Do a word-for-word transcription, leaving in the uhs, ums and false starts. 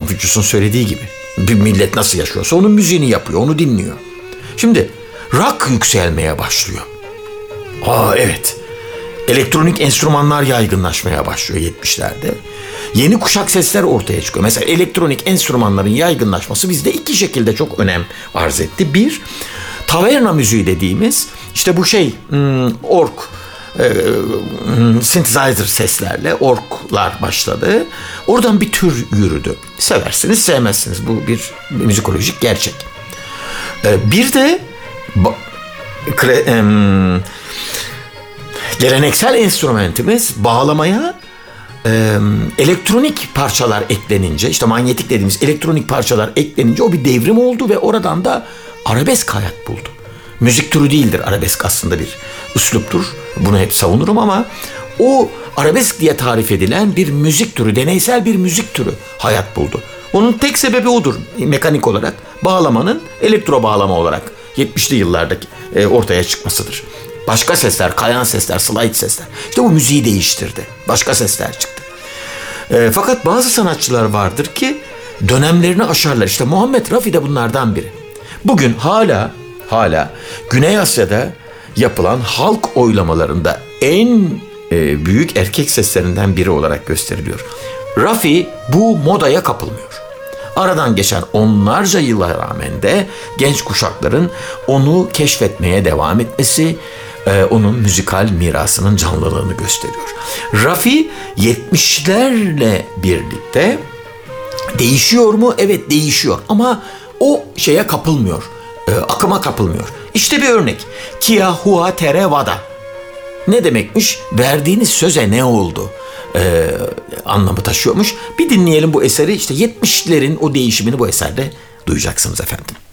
Confucius'un söylediği gibi. Bir millet nasıl yaşıyorsa onun müziğini yapıyor, onu dinliyor. Şimdi rock yükselmeye başlıyor. Aa evet. Elektronik enstrümanlar yaygınlaşmaya başlıyor yetmişlerde. Yeni kuşak sesler ortaya çıkıyor. Mesela elektronik enstrümanların yaygınlaşması bizde iki şekilde çok önem arz etti. Bir, taverna müziği dediğimiz işte bu şey org, synthesizer seslerle orglar başladı. Oradan bir tür yürüdü. Seversiniz, sevmezsiniz. Bu bir müzikolojik gerçek. Bir de geleneksel enstrümanımız bağlamaya e, elektronik parçalar eklenince, işte manyetik dediğimiz elektronik parçalar eklenince o bir devrim oldu ve oradan da arabesk hayat buldu. Müzik türü değildir arabesk, aslında bir üsluptur. Bunu hep savunurum ama o arabesk diye tarif edilen bir müzik türü, deneysel bir müzik türü hayat buldu. Onun tek sebebi odur mekanik olarak. Bağlamanın elektro bağlama olarak yetmişli yıllardaki e, ortaya çıkmasıdır. Başka sesler, kayan sesler, slide sesler. İşte bu müziği değiştirdi. Başka sesler çıktı. E, fakat bazı sanatçılar vardır ki dönemlerini aşarlar. İşte Muhammed Rafi de bunlardan biri. Bugün hala hala Güney Asya'da yapılan halk oylamalarında en e, büyük erkek seslerinden biri olarak gösteriliyor. Rafi bu modaya kapılmıyor. Aradan geçen onlarca yıla rağmen de genç kuşakların onu keşfetmeye devam etmesi, e, onun müzikal mirasının canlılığını gösteriyor. Rafi yetmişlerle birlikte değişiyor mu? Evet, değişiyor ama o şeye kapılmıyor, e, akıma kapılmıyor. İşte bir örnek. Kia hua tere vada. Ne demekmiş? Verdiğiniz söze ne oldu? Ee, anlamı taşıyormuş. Bir dinleyelim bu eseri. İşte yetmişlerin o değişimini bu eserde duyacaksınız efendim.